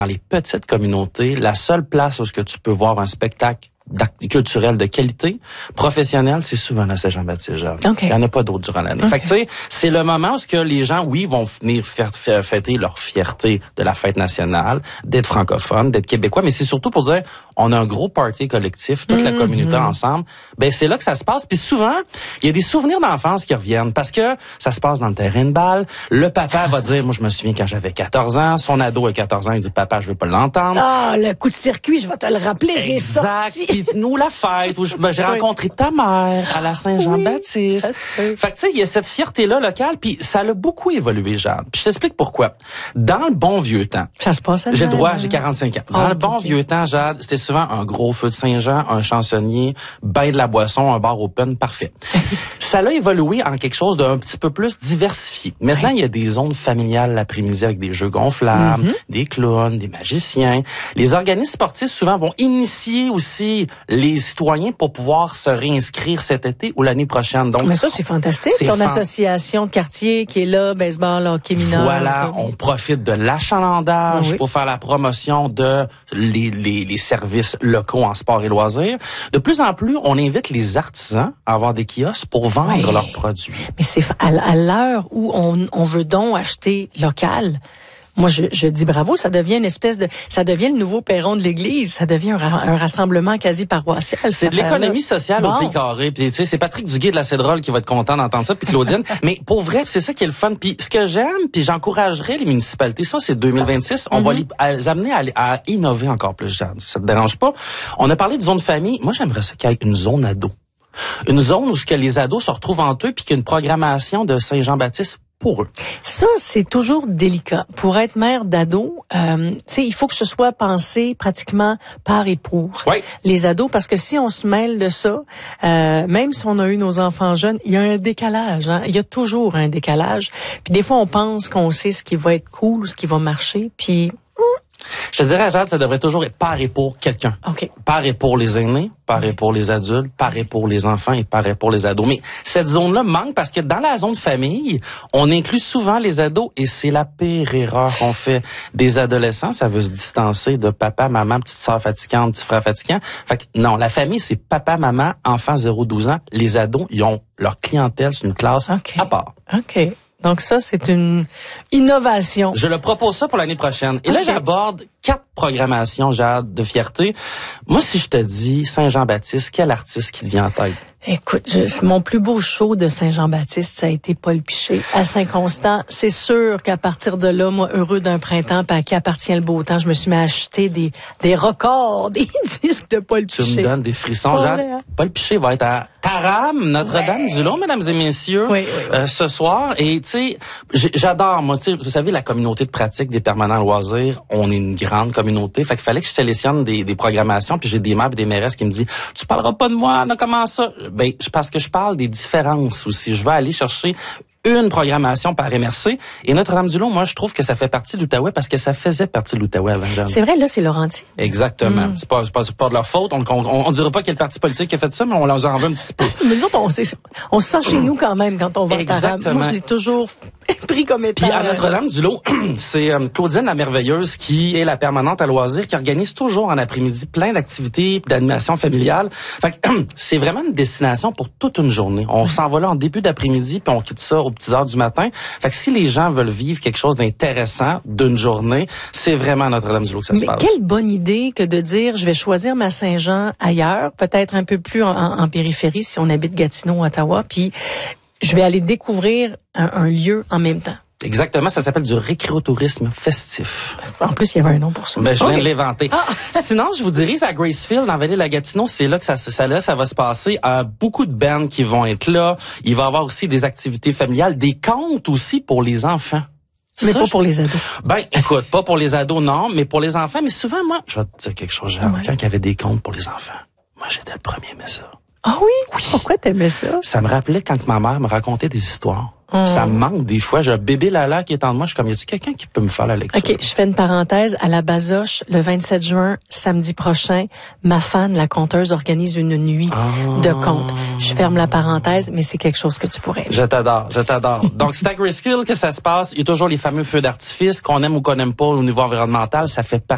Dans les petites communautés, la seule place où ce que tu peux voir un spectacle culturel de qualité, professionnel, c'est souvent la Saint-Jean-Baptiste, Jade. Okay. Il n'y en a pas d'autres durant l'année. Fait que, tu sais, c'est le moment où ce que les gens, oui, vont venir fêter leur fierté de la fête nationale, d'être francophone, d'être québécois, mais c'est surtout pour dire, on a un gros party collectif, toute la communauté ensemble. Ben, c'est là que ça se passe. Puis souvent, il y a des souvenirs d'enfance qui reviennent parce que ça se passe dans le terrain de balle. Le papa va dire, moi, je me souviens quand j'avais 14 ans, son ado a 14 ans, il dit, papa, je veux pas l'entendre. Ah, le coup de circuit, je vais te le rappeler, exact. Puis nous, la fête où j'ai rencontré ta mère à la Saint-Jean-Baptiste. Oui, fait que, tu sais, il y a cette fierté-là locale, puis ça l'a beaucoup évolué, Jade. Puis je t'explique pourquoi. Dans le bon vieux temps. Ça se passe à j'ai le droit, j'ai 45 ans. Dans le bon vieux temps, Jade, c'était souvent un gros feu de Saint-Jean, un chansonnier, ben de la boisson, un bar open, parfait. Ça l'a évolué en quelque chose d'un petit peu plus diversifié. Maintenant, il y a des zones familiales l'après-midi avec des jeux gonflables, des clowns, des magiciens. Les organismes sportifs, souvent, vont initier aussi les citoyens pour pouvoir se réinscrire cet été ou l'année prochaine. Donc, mais ça, c'est fantastique. Ton association de quartier qui est là, baseball, hockey mineur. Voilà, on profite de l'achalandage pour faire la promotion de les services locaux en sport et loisirs. De plus en plus, on invite les artisans à avoir des kiosques pour vendre leurs produits. Mais c'est à l'heure où on veut donc acheter local. Moi, je dis bravo, ça devient une espèce de, ça devient le nouveau perron de l'église, ça devient un rassemblement quasi paroissial. C'est de l'économie sociale au pied carré. Puis tu sais, c'est Patrick Duguay de la Cédrole qui va être content d'entendre ça, puis Claudine. Mais pour vrai, c'est ça qui est le fun. Puis ce que j'aime, puis j'encouragerais les municipalités, ça c'est 2026, on va les amener à innover encore plus, Jeanne. Ça te dérange pas? On a parlé de zone famille. Moi, j'aimerais ça qu'il y ait une zone ado. Une zone où ce que les ados se retrouvent entre eux, puis qu'il y a une programmation de Saint-Jean-Baptiste pour eux. Ça, c'est toujours délicat. Pour être mère d'ado, tu sais, il faut que ce soit pensé pratiquement par et pour les ados, parce que si on se mêle de ça, même si on a eu nos enfants jeunes, il y a un décalage. Hein? Il y a toujours un décalage. Puis des fois, on pense qu'on sait ce qui va être cool ou ce qui va marcher, puis... Je te dirais, Jade, ça devrait toujours être par et pour quelqu'un. Par et pour les aînés, par et pour les adultes, par et pour les enfants et par et pour les ados. Mais cette zone-là manque parce que dans la zone famille, on inclut souvent les ados et c'est la pire erreur qu'on fait. Des adolescents, ça veut se distancer de papa, maman, petite sœur fatigante, petit frère fatigant. Fait que non, la famille, c'est papa, maman, enfants 0-12 ans. Les ados, ils ont leur clientèle, c'est une classe à part. Donc ça, c'est une innovation. Je le propose ça pour l'année prochaine. Et là, j'aborde 4 programmations, Jade, de fierté. Moi, si je te dis Saint-Jean-Baptiste, quel artiste qui te vient en tête? Écoute, mon plus beau show de Saint-Jean-Baptiste, ça a été Paul Piché à Saint-Constant. C'est sûr qu'à partir de là, moi, heureux d'un printemps, puis à qui appartient le beau temps, je me suis mis à acheter des records, des disques de Paul Piché. Tu me donnes des frissons, Jade. Paul Piché va être à Taram, Notre-Dame-du-Lot, mesdames et messieurs, ce soir. Et tu sais, j'adore, moi, tu sais, vous savez, la communauté de pratique des permanents loisirs, on est une grande communauté. Fait qu'il fallait que je sélectionne des programmations, puis j'ai des maires et des mairesses qui me disent, tu parleras pas de moi, non, comment ça? Ben, parce que je parle des différences aussi. Je vais aller chercher une programmation par MRC. Et Notre-Dame-du-Lot, moi, je trouve que ça fait partie de l'Outaouais parce que ça faisait partie de l'Outaouais avant. C'est vrai, là, c'est Laurentide. Exactement. C'est pas de leur faute. On dirait pas quel parti politique qui a fait ça, mais on leur en veut un petit peu. Mais nous autres, on se sent chez nous quand même quand on va à Taram. Moi, je l'ai toujours pris comme étant. Puis à Notre-Dame-du-Lot, c'est Claudine la Merveilleuse qui est la permanente à loisirs, qui organise toujours en après-midi plein d'activités, d'animations familiales. Fait que c'est vraiment une destination pour toute une journée. On s'en va là en début d'après-midi, puis on quitte ça aux petites heures du matin. Fait que si les gens veulent vivre quelque chose d'intéressant d'une journée, c'est vraiment à Notre-Dame-du-Lot que ça se passe. Quelle bonne idée que de dire, je vais choisir ma Saint-Jean ailleurs, peut-être un peu plus en périphérie si on habite Gatineau, Ottawa, puis je vais aller découvrir un lieu en même temps. Exactement, ça s'appelle du récréotourisme festif. En plus, il y avait un nom pour ça. Ben, je viens de l'inventer. Sinon, je vous dirige à Gracefield, dans la vallée de la Gatineau. C'est là que ça va se passer. Beaucoup de bands qui vont être là. Il va y avoir aussi des activités familiales, des contes aussi pour les enfants. Mais pas pour les ados. Ben, écoute, pas pour les ados, non, mais pour les enfants. Mais souvent, moi, je vais te dire quelque chose, quand il y avait des contes pour les enfants, moi, j'étais le premier à aimer ça. Ah oui? Pourquoi t'aimais ça? Ça me rappelait quand ma mère me racontait des histoires. Ça me manque des fois. J'ai un bébé Lala qui est en moi. Je suis comme, y a-tu quelqu'un qui peut me faire la lecture? OK, je fais une parenthèse. À la Bazoche, le 27 juin, samedi prochain, ma fan, la conteuse, organise une nuit de contes. Je ferme la parenthèse, mais c'est quelque chose que tu pourrais aimer. Je t'adore. Donc, c'est à Gracefield que ça se passe. Il y a toujours les fameux feux d'artifice, qu'on aime ou qu'on n'aime pas au niveau environnemental. Ça fait partie